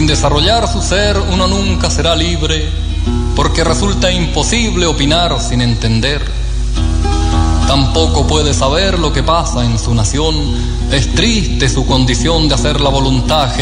desarrollar su ser uno nunca será libre, porque resulta imposible opinar sin entender. Tampoco puede saber lo que pasa en su nación, es triste su condición de hacer la voluntad